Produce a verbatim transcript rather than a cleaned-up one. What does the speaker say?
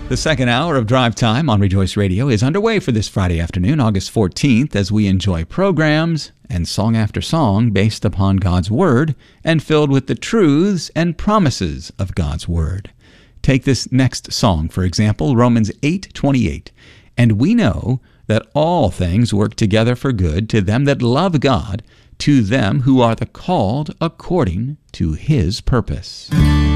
The second hour of Drive Time on Rejoice Radio is underway for this Friday afternoon, August fourteenth, as we enjoy programs and song after song based upon God's Word and filled with the truths and promises of God's Word. Take this next song, for example, Romans eight twenty-eight. And we know that all things work together for good to them that love God, to them who are the called according to His purpose.